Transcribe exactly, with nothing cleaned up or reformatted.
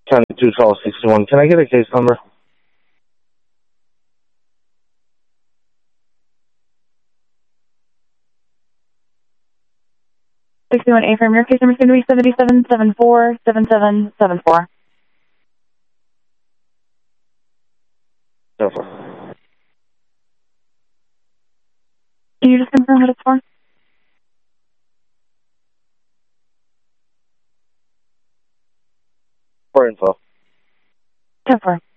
County two twelve sixty-one. Can I get a case number? sixty-one A from your case number is going to be seventy-seven seven four seven seven seven four. So far. Can you just confirm what it's for? For info. ten four.